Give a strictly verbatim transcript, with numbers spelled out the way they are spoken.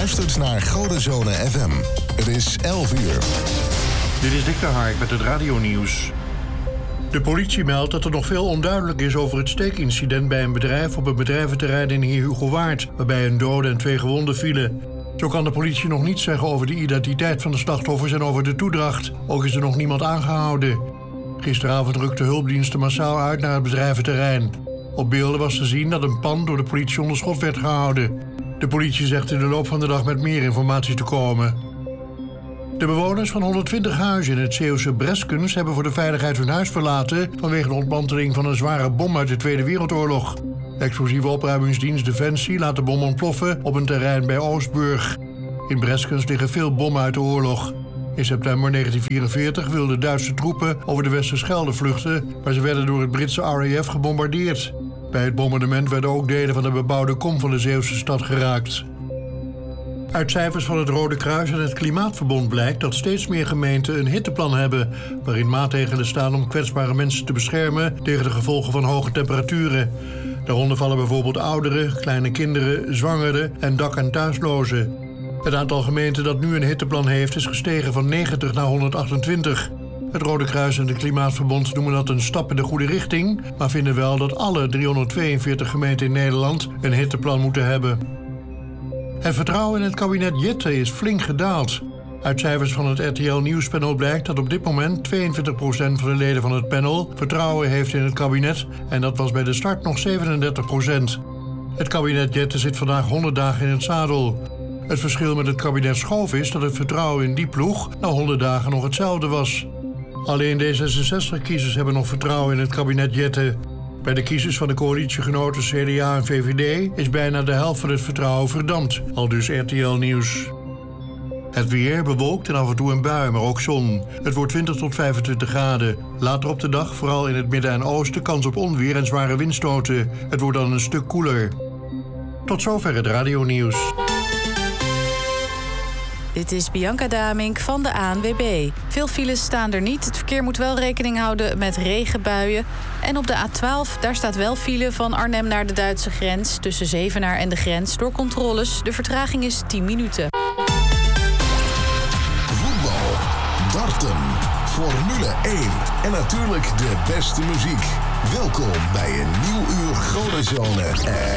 luistert naar Godenzone F M. Het is elf uur. Dit is Dick de Hark met het radionieuws. De politie meldt dat er nog veel onduidelijk is over het steekincident bij een bedrijf op het bedrijventerrein in Heer Hugo Waard, waarbij een dode en twee gewonden vielen. Zo kan de politie nog niets zeggen over de identiteit van de slachtoffers en over de toedracht. Ook is er nog niemand aangehouden. Gisteravond rukten hulpdiensten massaal uit naar het bedrijventerrein. Op beelden was te zien dat een pan door de politie onder schot werd gehouden. De politie zegt in de loop van de dag met meer informatie te komen. De bewoners van honderdtwintig huizen in het Zeeuwse Breskens hebben voor de veiligheid hun huis verlaten vanwege de ontmanteling van een zware bom uit de Tweede Wereldoorlog. De explosieve opruimingsdienst Defensie laat de bom ontploffen op een terrein bij Oostburg. In Breskens liggen veel bommen uit de oorlog. In september negentien vierenveertig wilden Duitse troepen over de Westerschelde vluchten, maar ze werden door het Britse R A F gebombardeerd. Bij het bombardement werden ook delen van de bebouwde kom van de Zeeuwse stad geraakt. Uit cijfers van het Rode Kruis en het Klimaatverbond blijkt dat steeds meer gemeenten een hitteplan hebben, waarin maatregelen staan om kwetsbare mensen te beschermen tegen de gevolgen van hoge temperaturen. Daaronder vallen bijvoorbeeld ouderen, kleine kinderen, zwangeren en dak- en thuislozen. Het aantal gemeenten dat nu een hitteplan heeft is gestegen van negentig naar honderdachtentwintig. Het Rode Kruis en het Klimaatverbond noemen dat een stap in de goede richting, maar vinden wel dat alle driehonderdtweeënveertig gemeenten in Nederland een hitteplan moeten hebben. Het vertrouwen in het kabinet Jette is flink gedaald. Uit cijfers van het R T L Nieuwspanel blijkt dat op dit moment tweeëntwintig procent van de leden van het panel vertrouwen heeft in het kabinet en dat was bij de start nog zevenendertig procent. Het kabinet Jette zit vandaag honderd dagen in het zadel. Het verschil met het kabinet Schoof is dat het vertrouwen in die ploeg na honderd dagen nog hetzelfde was. Alleen D zesenzestig-kiezers hebben nog vertrouwen in het kabinet Jette. Bij de kiezers van de coalitiegenoten C D A en V V D is bijna de helft van het vertrouwen verdampt, aldus R T L Nieuws. Het weer bewolkt en af en toe een bui, maar ook zon. Het wordt twintig tot vijfentwintig graden. Later op de dag, vooral in het midden en oosten, kans op onweer en zware windstoten. Het wordt dan een stuk koeler. Tot zover het radionieuws. Dit is Bianca Damink van de A N W B. Veel files staan er niet. Het verkeer moet wel rekening houden met regenbuien. En op de A twaalf, daar staat wel file van Arnhem naar de Duitse grens, tussen Zevenaar en de grens, door controles. De vertraging is tien minuten. Voetbal, darten, Formule één en natuurlijk de beste muziek. Welkom bij een nieuw uur Godenzone.